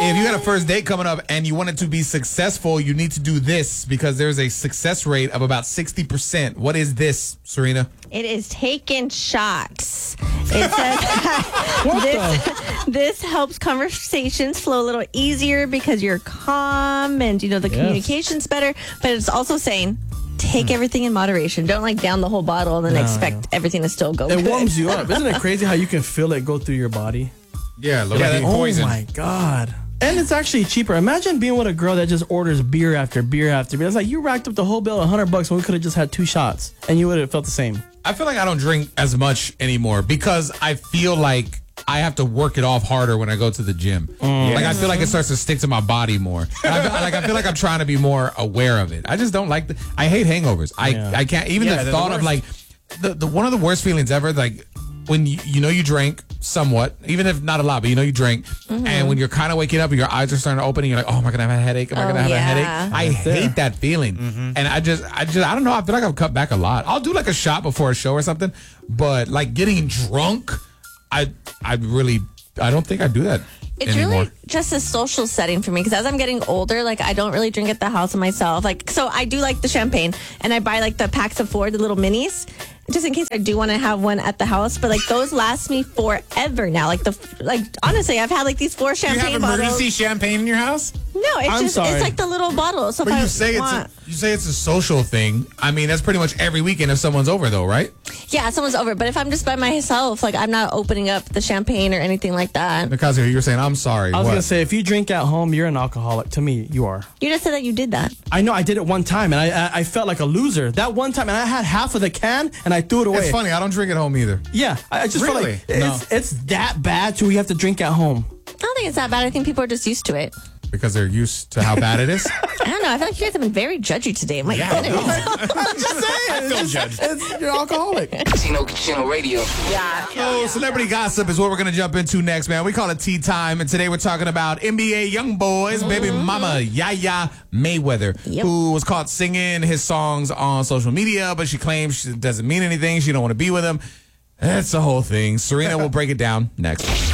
If you got a first date coming up and you want it to be successful, you need to do this because there's a success rate of about 60%. What is this, Serena? It is taking shots. It says this helps conversations flow a little easier because you're calm and the communication's better. But it's also saying take everything in moderation. Don't down the whole bottle and then expect everything to still go good. It warms you up. Isn't it crazy how you can feel it go through your body? Yeah, look at poison. Oh my God. And it's actually cheaper. Imagine being with a girl that just orders beer after beer after beer. It's like you racked up the whole bill $100 when we could have just had 2 shots and you would have felt the same. I feel like I don't drink as much anymore because I feel like I have to work it off harder when I go to the gym. Like I feel like it starts to stick to my body more. I feel like I'm trying to be more aware of it. I just don't like I hate hangovers. I can't even the thought of the one of the worst feelings ever, like when you drank somewhat, even if not a lot, but you drank, and when you're kind of waking up and your eyes are starting to open and you're like, oh, am I gonna have a headache? Am I gonna have a headache? I hate that feeling. And I don't know, I feel like I've cut back a lot. I'll do a shot before a show or something, but getting drunk, I don't think I do that. It's anymore. really just a social setting for me because as I'm getting older, I don't really drink at the house myself. So I do like the champagne and I buy the packs of 4, the little minis, just in case I do want to have one at the house. But those last me forever now. Honestly, I've had these 4 champagne bottles. You have emergency champagne in your house? No, it's the little bottle. So but you say it's a social thing. I mean, that's pretty much every weekend if someone's over, though, right? Yeah, someone's over. But if I'm just by myself, I'm not opening up the champagne or anything like that. Because you were saying, I'm sorry. I was going to say, if you drink at home, you're an alcoholic. To me, you are. You just said that you did that. I know. I did it one time, and I felt like a loser. That one time, and I had half of the can, and I threw it away. It's funny. I don't drink at home either. Yeah. I just feel like it's that bad till we have to drink at home. I don't think it's that bad. I think people are just used to it. Because they're used to how bad it is? I don't know. I feel like you guys have been very judgy today. My goodness. I'm just saying. I feel judged. You're alcoholic. Chino Radio. Yeah. Celebrity gossip is what we're going to jump into next, man. We call it tea time, and today we're talking about NBA young boys, baby mama Yaya Mayweather, who was caught singing his songs on social media, but she claims it doesn't mean anything. She don't want to be with him. That's the whole thing. Serena will break it down next.